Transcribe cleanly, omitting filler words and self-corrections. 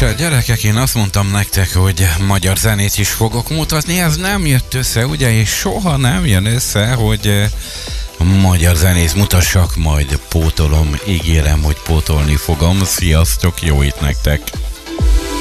Gyerekek, én azt mondtam nektek, hogy magyar zenét is fogok mutatni, ez nem jött össze, ugye, és soha nem jön össze, hogy magyar zenét mutassak, majd pótolom, ígérem, hogy pótolni fogom. Sziasztok, jó itt nektek!